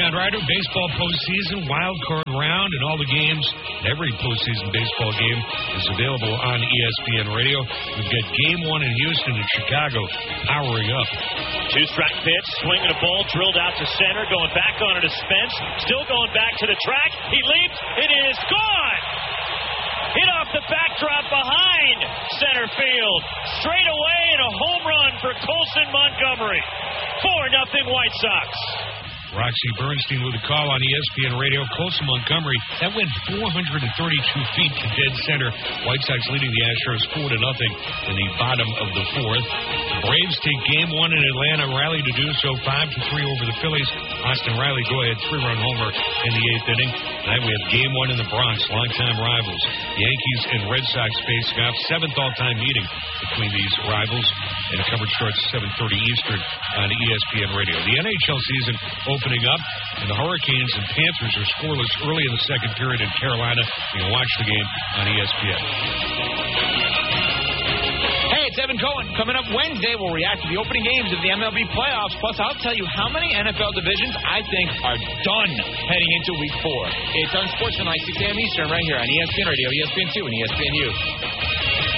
John Ryder, baseball postseason, wild card round, and all the games. Every postseason baseball game is available on ESPN Radio. We've got Game 1 in Houston and Chicago powering up. 2-strike pitch, swinging a ball, drilled out to center, going back on it to Spence, still going back to the track. He leaps, it is gone! Hit off the backdrop behind center field. Straight away and a home run for Colson Montgomery. 4-0 White Sox. Roxy Bernstein with a call on ESPN Radio. Colson Montgomery, that went 432 feet to dead center. White Sox leading the Astros 4-0 in the bottom of the fourth. The Braves take Game 1 in Atlanta, rally to do so 5-3 over the Phillies. Austin Riley go-ahead 3-run homer in the 8th inning. Tonight we have Game 1 in the Bronx, longtime rivals. Yankees and Red Sox facing off, 7th all-time meeting between these rivals. And the coverage starts at 7:30 Eastern on ESPN Radio. The NHL season opening up, and the Hurricanes and Panthers are scoreless early in the second period in Carolina. You can watch the game on ESPN. Hey, it's Evan Cohen. Coming up Wednesday, we'll react to the opening games of the MLB playoffs. Plus, I'll tell you how many NFL divisions I think are done heading into Week 4. It's on Sportsman Night, 6 a.m. Eastern, right here on ESPN Radio, ESPN2, and ESPNU.